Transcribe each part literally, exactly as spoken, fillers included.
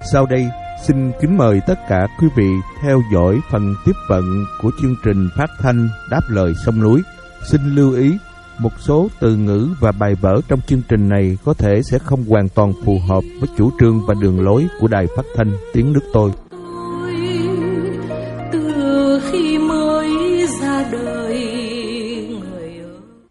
Sau đây, xin kính mời tất cả quý vị theo dõi phần tiếp vận của chương trình phát thanh Đáp Lời Sông Núi. Xin lưu ý, một số từ ngữ và bài vở trong chương trình này có thể sẽ không hoàn toàn phù hợp với chủ trương và đường lối của Đài Phát thanh Tiếng Nước Tôi. Từ khi mới ra đời, người ơi.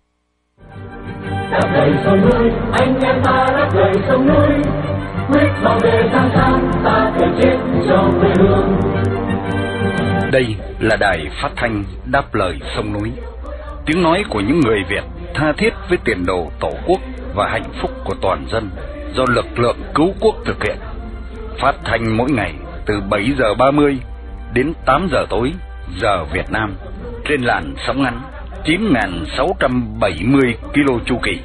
Đáp lời sông núi, anh em ta đáp lời sông núi, quyết bảo vệ tháng tháng, ta phải chết cho quê hương. Đây là đài phát thanh Đáp Lời Sông Núi, tiếng nói của những người Việt tha thiết với tiền đồ tổ quốc và hạnh phúc của toàn dân, do lực lượng cứu quốc thực hiện. Phát thanh mỗi ngày từ bảy giờ ba mươi đến tám giờ tối giờ Việt Nam trên làn sóng ngắn chín nghìn sáu trăm bảy mươi ki lô chu kỳ.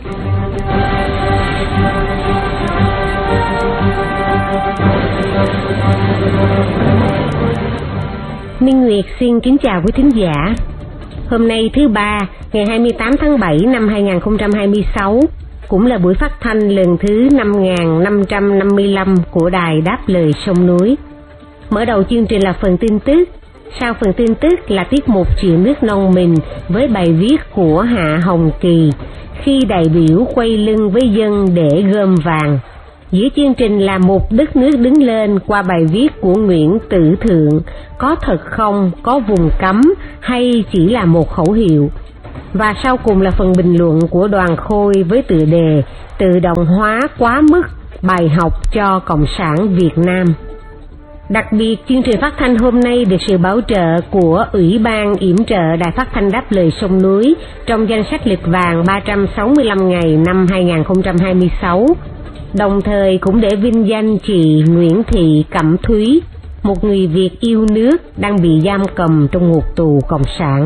Minh Nguyệt xin kính chào quý thính giả. Hôm nay thứ ba, ngày hai mươi tám tháng bảy năm hai nghìn không trăm hai mươi sáu, cũng là buổi phát thanh lần thứ năm nghìn năm trăm năm mươi lăm của đài Đáp Lời Sông Núi. Mở đầu chương trình là phần tin tức, sau phần tin tức là tiết mục Chuyện Nước Non Mình với bài viết của Hạ Hồng Kỳ, Khi đại biểu quay lưng với dân để gom vàng. Giữa chương trình là Một Đất Nước Đứng Lên qua bài viết của Nguyễn Tử Thượng, Có thật không, có vùng cấm hay chỉ là một khẩu hiệu. Và sau cùng là phần bình luận của Đoàn Khôi với tựa đề Tự động hóa quá mức, bài học cho Cộng sản Việt Nam. Đặc biệt, chương trình phát thanh hôm nay được sự bảo trợ của Ủy ban yểm trợ Đài Phát thanh Đáp Lời Sông Núi trong danh sách lịch vàng ba trăm sáu mươi lăm ngày năm hai nghìn không trăm hai mươi sáu. Đồng thời cũng để vinh danh chị Nguyễn Thị Cẩm Thúy, một người Việt yêu nước đang bị giam cầm trong ngục tù Cộng sản.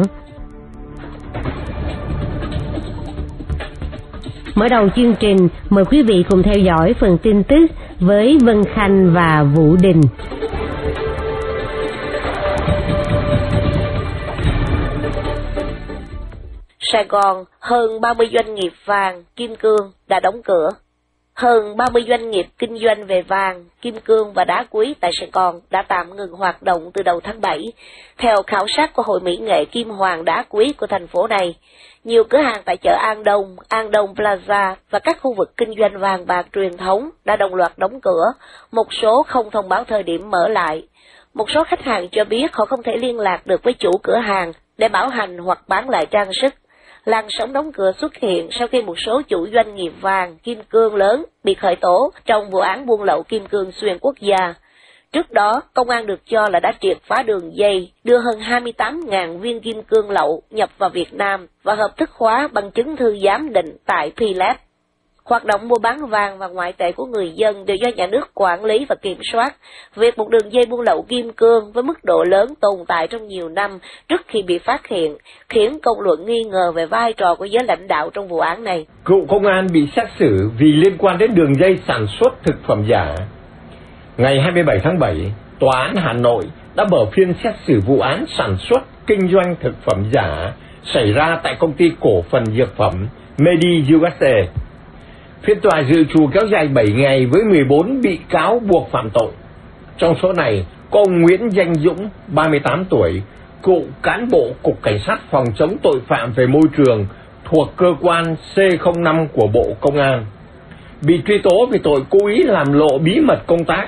Mở đầu chương trình, mời quý vị cùng theo dõi phần tin tức với Vân Khanh và Vũ Đình. Sài Gòn, hơn ba mươi doanh nghiệp vàng, kim cương đã đóng cửa. Hơn ba mươi doanh nghiệp kinh doanh về vàng, kim cương và đá quý tại Sài Gòn đã tạm ngừng hoạt động từ đầu tháng bảy. Theo khảo sát của Hội Mỹ nghệ Kim Hoàng đá quý của thành phố này, nhiều cửa hàng tại chợ An Đông, An Đông Plaza và các khu vực kinh doanh vàng bạc truyền thống đã đồng loạt đóng cửa, một số không thông báo thời điểm mở lại. Một số khách hàng cho biết họ không thể liên lạc được với chủ cửa hàng để bảo hành hoặc bán lại trang sức. Làn sóng đóng cửa xuất hiện sau khi một số chủ doanh nghiệp vàng, kim cương lớn bị khởi tố trong vụ án buôn lậu kim cương xuyên quốc gia. Trước đó, công an được cho là đã triệt phá đường dây đưa hơn hai mươi tám nghìn viên kim cương lậu nhập vào Việt Nam và hợp thức hóa bằng chứng thư giám định tại pê lờ e bê. Hoạt động mua bán vàng và ngoại tệ của người dân đều do nhà nước quản lý và kiểm soát. Việc một đường dây buôn lậu kim cương với mức độ lớn tồn tại trong nhiều năm trước khi bị phát hiện, khiến công luận nghi ngờ về vai trò của giới lãnh đạo trong vụ án này. Cựu công an bị xét xử vì liên quan đến đường dây sản xuất thực phẩm giả. Ngày hai mươi bảy tháng bảy, Tòa án Hà Nội đã mở phiên xét xử vụ án sản xuất, kinh doanh thực phẩm giả xảy ra tại công ty cổ phần dược phẩm Medi u ét a. Phiên tòa dự trù kéo dài bảy ngày với mười bốn bị cáo buộc phạm tội. Trong số này có ông Nguyễn Danh Dũng, ba mươi tám tuổi, cựu cán bộ Cục Cảnh sát phòng chống tội phạm về môi trường thuộc cơ quan C không năm của Bộ Công an, bị truy tố vì tội cố ý làm lộ bí mật công tác.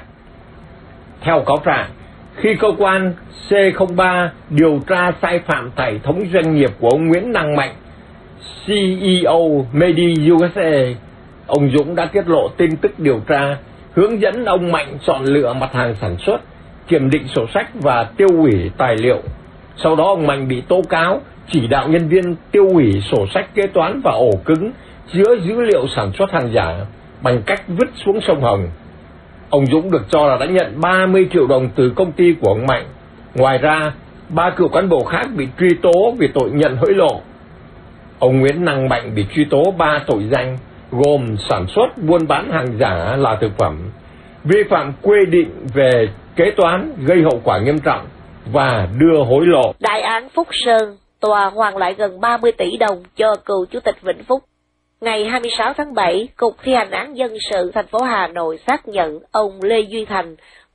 Theo cáo trạng, khi cơ quan C không ba điều tra sai phạm tại hệ thống doanh nghiệp của ông Nguyễn Năng Mạnh, xê e ô Medi u ét a, ông Dũng đã tiết lộ tin tức điều tra, hướng dẫn ông Mạnh chọn lựa mặt hàng sản xuất, kiểm định sổ sách và tiêu hủy tài liệu. Sau đó ông Mạnh bị tố cáo chỉ đạo nhân viên tiêu hủy sổ sách kế toán và ổ cứng chứa dữ liệu sản xuất hàng giả bằng cách vứt xuống sông Hồng. Ông Dũng được cho là đã nhận ba mươi triệu đồng từ công ty của ông Mạnh. Ngoài ra, ba cựu cán bộ khác bị truy tố vì tội nhận hối lộ. Ông Nguyễn Năng Mạnh bị truy tố ba tội danh gồm sản xuất, buôn bán hàng giả là thực phẩm, vi phạm quy định về kế toán gây hậu quả nghiêm trọng và đưa hối lộ. Đại án Phúc Sơn, tòa hoàn lại gần ba mươi tỷ đồng cho cựu chủ tịch Vĩnh Phúc. Ngày hai mươi sáu tháng bảy, Cục Thi hành án dân sự thành phố Hà Nội xác nhận ông Lê Duy Thành,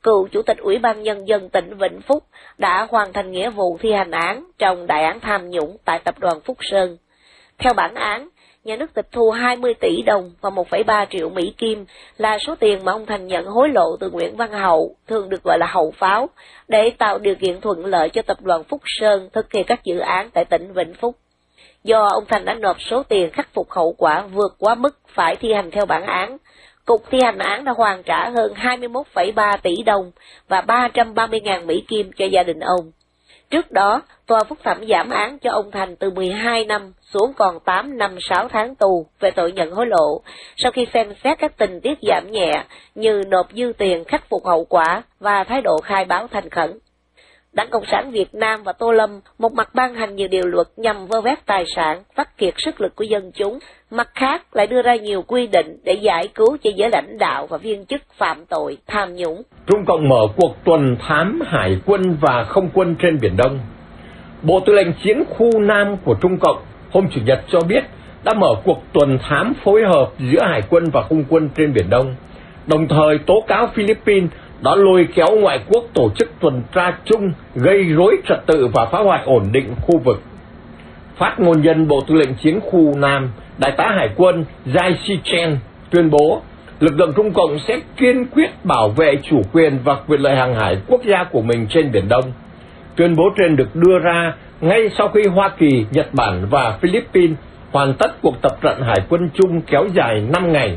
cựu Chủ tịch Ủy ban Nhân dân tỉnh Vĩnh Phúc, đã hoàn thành nghĩa vụ thi hành án trong đại án tham nhũng tại tập đoàn Phúc Sơn. Theo bản án, nhà nước tịch thu hai mươi tỷ đồng và một phẩy ba triệu Mỹ Kim là số tiền mà ông Thành nhận hối lộ từ Nguyễn Văn Hậu, thường được gọi là Hậu Pháo, để tạo điều kiện thuận lợi cho tập đoàn Phúc Sơn thực hiện các dự án tại tỉnh Vĩnh Phúc. Do ông Thành đã nộp số tiền khắc phục hậu quả vượt quá mức phải thi hành theo bản án, Cục thi hành án đã hoàn trả hơn hai mươi mốt phẩy ba tỷ đồng và ba trăm ba mươi nghìn Mỹ Kim cho gia đình ông. Trước đó, Tòa Phúc thẩm giảm án cho ông Thành từ mười hai năm xuống còn tám năm sáu tháng tù về tội nhận hối lộ, sau khi xem xét các tình tiết giảm nhẹ như nộp dư tiền khắc phục hậu quả và thái độ khai báo thành khẩn. Đảng Cộng sản Việt Nam và Tô Lâm một mặt ban hành nhiều điều luật nhằm vơ vét tài sản, vắt kiệt sức lực của dân chúng, mặt khác lại đưa ra nhiều quy định để giải cứu cho giới lãnh đạo và viên chức phạm tội tham nhũng. Trung Cộng mở cuộc tuần thám hải quân và không quân trên Biển Đông. Bộ Tư lệnh Chiến khu Nam của Trung Cộng hôm Chủ nhật cho biết đã mở cuộc tuần thám phối hợp giữa hải quân và không quân trên Biển Đông, đồng thời tố cáo Philippines đã lôi kéo ngoại quốc tổ chức tuần tra chung, gây rối trật tự và phá hoại ổn định khu vực. Phát ngôn nhân Bộ Tư lệnh Chiến khu Nam, Đại tá Hải quân Jai Si-chen tuyên bố lực lượng Trung Cộng sẽ kiên quyết bảo vệ chủ quyền và quyền lợi hàng hải quốc gia của mình trên Biển Đông. Tuyên bố trên được đưa ra ngay sau khi Hoa Kỳ, Nhật Bản và Philippines hoàn tất cuộc tập trận hải quân chung kéo dài năm ngày,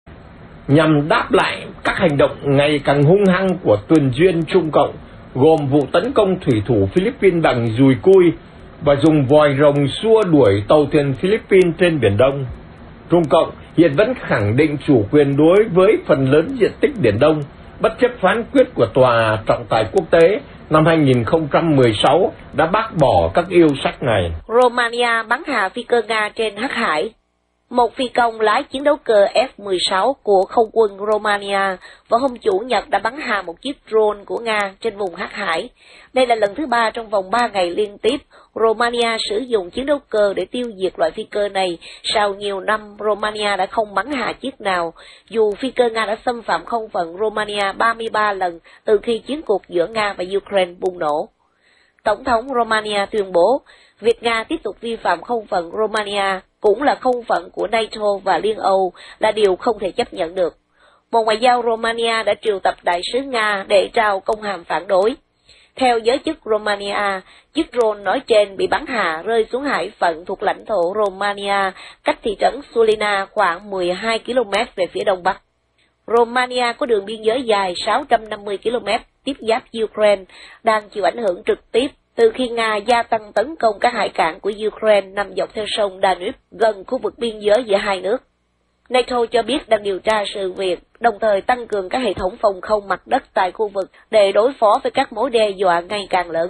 nhằm đáp lại các hành động ngày càng hung hăng của tuần duyên Trung Cộng, gồm vụ tấn công thủy thủ Philippines bằng dùi cui và dùng vòi rồng xua đuổi tàu thuyền Philippines trên Biển Đông. Trung Cộng hiện vẫn khẳng định chủ quyền đối với phần lớn diện tích Biển Đông, bất chấp phán quyết của Tòa trọng tài quốc tế năm hai nghìn không trăm mười sáu đã bác bỏ các yêu sách này. Romania bắn hạ phi cơ Nga trên Hắc Hải. Một phi công lái chiến đấu cơ F mười sáu của không quân Romania vào hôm Chủ nhật đã bắn hạ một chiếc drone của Nga trên vùng Hắc Hải. Đây là lần thứ ba trong vòng ba ngày liên tiếp Romania sử dụng chiến đấu cơ để tiêu diệt loại phi cơ này. Sau nhiều năm, Romania đã không bắn hạ chiếc nào, dù phi cơ Nga đã xâm phạm không phận Romania ba mươi ba lần từ khi chiến cuộc giữa Nga và Ukraine bùng nổ. Tổng thống Romania tuyên bố, việc Nga tiếp tục vi phạm không phận Romania cũng là không phận của NATO và Liên Âu là điều không thể chấp nhận được. Bộ Ngoại giao Romania đã triệu tập đại sứ Nga để trao công hàm phản đối. Theo giới chức Romania, chiếc drone nói trên bị bắn hạ rơi xuống hải phận thuộc lãnh thổ Romania, cách thị trấn Sulina khoảng mười hai ki lô mét về phía đông bắc. Romania có đường biên giới dài sáu trăm năm mươi ki lô mét tiếp giáp Ukraine, đang chịu ảnh hưởng trực tiếp từ khi Nga gia tăng tấn công các hải cảng của Ukraine nằm dọc theo sông Danube gần khu vực biên giới giữa hai nước. NATO cho biết đang điều tra sự việc, đồng thời tăng cường các hệ thống phòng không mặt đất tại khu vực để đối phó với các mối đe dọa ngày càng lớn.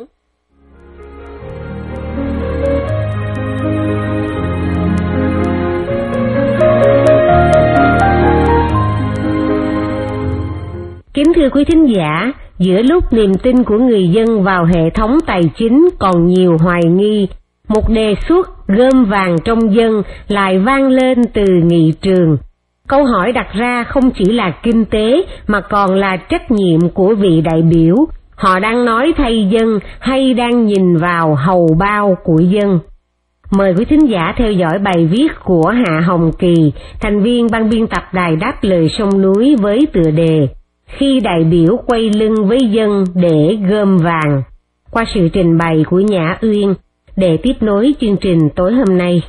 Kính thưa quý thính giả, giữa lúc niềm tin của người dân vào hệ thống tài chính còn nhiều hoài nghi, một đề xuất gom vàng trong dân lại vang lên từ nghị trường. Câu hỏi đặt ra không chỉ là kinh tế mà còn là trách nhiệm của vị đại biểu. Họ đang nói thay dân hay đang nhìn vào hầu bao của dân? Mời quý thính giả theo dõi bài viết của Hạ Hồng Kỳ, thành viên ban biên tập Đài Đáp Lời Sông Núi với tựa đề Khi đại biểu quay lưng với dân để gom vàng, qua sự trình bày của Nhã Uyên, để tiếp nối chương trình tối hôm nay.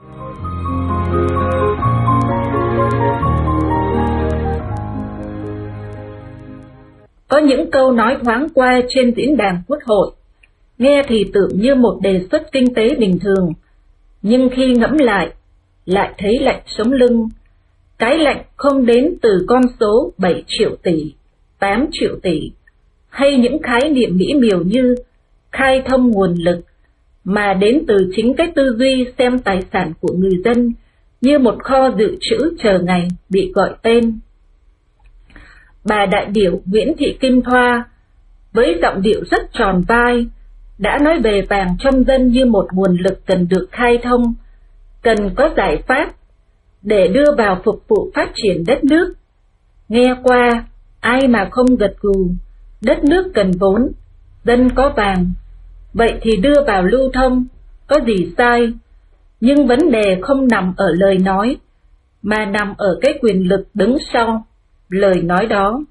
Có những câu nói thoáng qua trên diễn đàn Quốc hội, nghe thì tưởng như một đề xuất kinh tế bình thường, nhưng khi ngẫm lại, lại thấy lạnh sống lưng. Cái lạnh không đến từ con số bảy triệu tỷ, tám triệu tỷ, hay những khái niệm mỹ miều như khai thông nguồn lực, mà đến từ chính cái tư duy xem tài sản của người dân như một kho dự trữ chờ ngày bị gọi tên. Bà đại biểu Nguyễn Thị Kim Thoa, với giọng điệu rất tròn vai, đã nói về vàng trong dân như một nguồn lực cần được khai thông, cần có giải pháp để đưa vào phục vụ phát triển đất nước. Nghe qua, ai mà không gật gù, Đất nước cần vốn, dân có vàng, vậy thì đưa vào lưu thông, có gì sai? Nhưng vấn đề không nằm ở lời nói, mà nằm ở cái quyền lực đứng sau lời nói đó.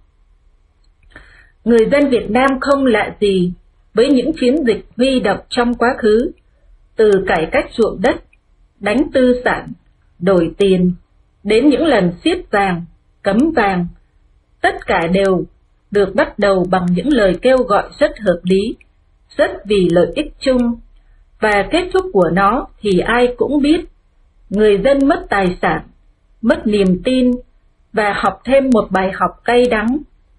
Người dân Việt Nam không lạ gì với những chiến dịch huy động trong quá khứ, từ cải cách ruộng đất, đánh tư sản, đổi tiền, đến những lần siết vàng, cấm vàng, tất cả đều được bắt đầu bằng những lời kêu gọi rất hợp lý, rất vì lợi ích chung, và kết thúc của nó thì ai cũng biết, người dân mất tài sản, mất niềm tin, và học thêm một bài học cay đắng.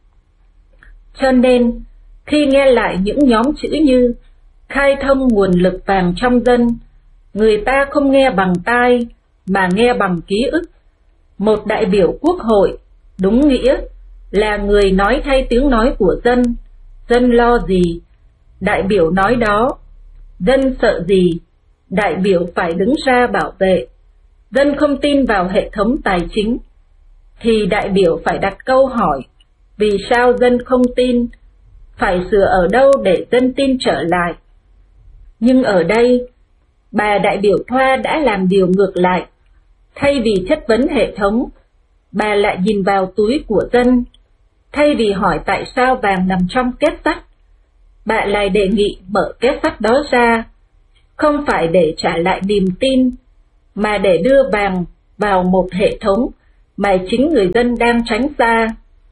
Cho nên, khi nghe lại những nhóm chữ như khai thông nguồn lực vàng trong dân, người ta không nghe bằng tai, mà nghe bằng ký ức. Một đại biểu quốc hội, đúng nghĩa, là người nói thay tiếng nói của dân. Dân lo gì, đại biểu nói đó. Dân sợ gì, đại biểu phải đứng ra bảo vệ. Dân không tin vào hệ thống tài chính, thì đại biểu phải đặt câu hỏi, vì sao dân không tin, phải sửa ở đâu để dân tin trở lại. Nhưng ở đây, bà đại biểu Thoa đã làm điều ngược lại. Thay vì chất vấn hệ thống, bà lại nhìn vào túi của dân. Thay vì hỏi tại sao vàng nằm trong két sắt, bà lại đề nghị mở két sắt đó ra, không phải để trả lại niềm tin, mà để đưa vàng vào một hệ thống mà chính người dân đang tránh xa.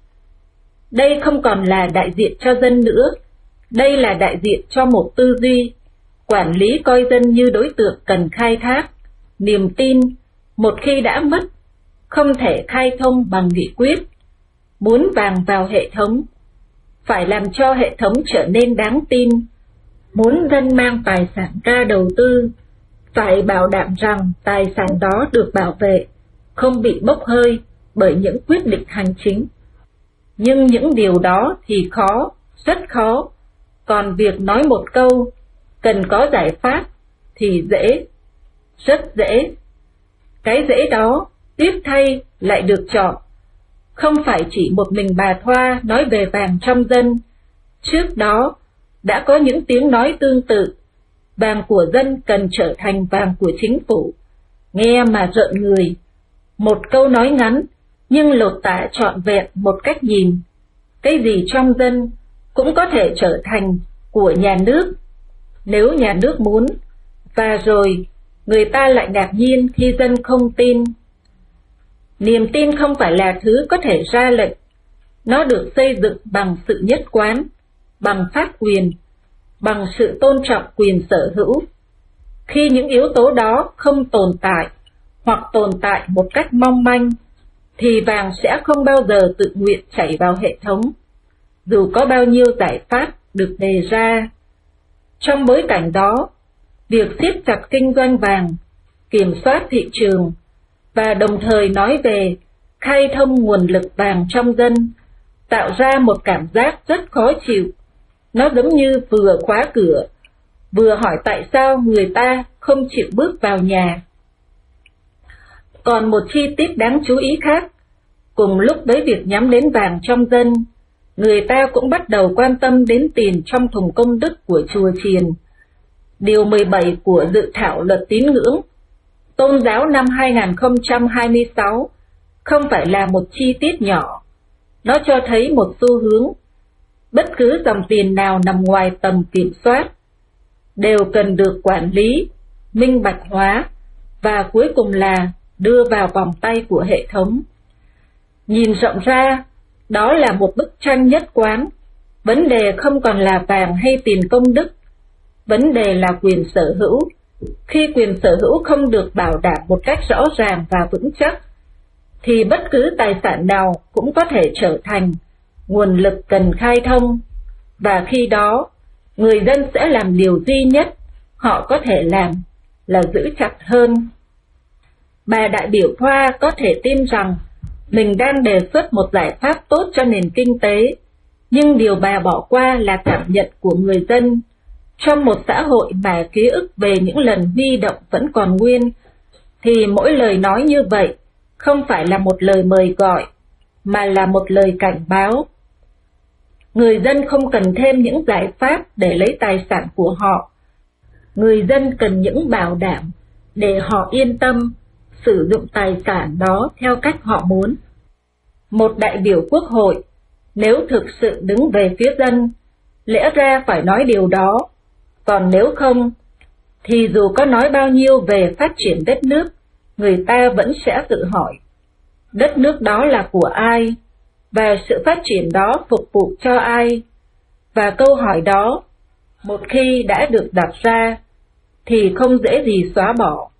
Đây không còn là đại diện cho dân nữa, đây là đại diện cho một tư duy, quản lý coi dân như đối tượng cần khai thác. Niềm tin, một khi đã mất, không thể khai thông bằng nghị quyết. Muốn vàng vào hệ thống, phải làm cho hệ thống trở nên đáng tin. Muốn dân mang tài sản ra đầu tư, phải bảo đảm rằng tài sản đó được bảo vệ, không bị bốc hơi bởi những quyết định hành chính. Nhưng những điều đó thì khó, rất khó. Còn việc nói một câu, cần có giải pháp, thì dễ, rất dễ. Cái dễ đó, tiếc thay, lại được chọn. Không phải chỉ một mình bà Thoa nói về vàng trong dân. Trước đó, đã có những tiếng nói tương tự. Vàng của dân cần trở thành vàng của chính phủ. Nghe mà rợn người. Một câu nói ngắn, nhưng lột tả trọn vẹn một cách nhìn. Cái gì trong dân cũng có thể trở thành của nhà nước, nếu nhà nước muốn. Và rồi, người ta lại ngạc nhiên khi dân không tin. Niềm tin không phải là thứ có thể ra lệnh. Nó được xây dựng bằng sự nhất quán, bằng pháp quyền, bằng sự tôn trọng quyền sở hữu. Khi những yếu tố đó không tồn tại, hoặc tồn tại một cách mong manh, thì vàng sẽ không bao giờ tự nguyện chảy vào hệ thống, dù có bao nhiêu giải pháp được đề ra. Trong bối cảnh đó, việc siết chặt kinh doanh vàng, kiểm soát thị trường, và đồng thời nói về khai thông nguồn lực vàng trong dân, tạo ra một cảm giác rất khó chịu. Nó giống như vừa khóa cửa, vừa hỏi tại sao người ta không chịu bước vào nhà. Còn một chi tiết đáng chú ý khác, cùng lúc với việc nhắm đến vàng trong dân, người ta cũng bắt đầu quan tâm đến tiền trong thùng công đức của chùa chiền. Điều mười bảy của dự thảo luật tín ngưỡng tôn giáo năm hai nghìn không trăm hai mươi sáu không phải là một chi tiết nhỏ. Nó cho thấy một xu hướng. Bất cứ dòng tiền nào nằm ngoài tầm kiểm soát đều cần được quản lý, minh bạch hóa, và cuối cùng là đưa vào vòng tay của hệ thống. Nhìn rộng ra, đó là một bức tranh nhất quán. Vấn đề không còn là vàng hay tiền công đức, vấn đề là quyền sở hữu. Khi quyền sở hữu không được bảo đảm một cách rõ ràng và vững chắc, thì bất cứ tài sản nào cũng có thể trở thành nguồn lực cần khai thông, và khi đó, người dân sẽ làm điều duy nhất họ có thể làm là giữ chặt hơn. Bà đại biểu Thoa có thể tin rằng mình đang đề xuất một giải pháp tốt cho nền kinh tế, nhưng điều bà bỏ qua là cảm nhận của người dân. Trong một xã hội mà ký ức về những lần huy động vẫn còn nguyên, thì mỗi lời nói như vậy không phải là một lời mời gọi, mà là một lời cảnh báo. người dân không cần thêm những giải pháp để lấy tài sản của họ. Người dân cần những bảo đảm để họ yên tâm sử dụng tài sản đó theo cách họ muốn. Một đại biểu quốc hội, nếu thực sự đứng về phía dân, lẽ ra phải nói điều đó, còn nếu không, thì dù có nói bao nhiêu về phát triển đất nước, người ta vẫn sẽ tự hỏi, đất nước đó là của ai, và sự phát triển đó phục vụ cho ai? Và câu hỏi đó, một khi đã được đặt ra, thì không dễ gì xóa bỏ.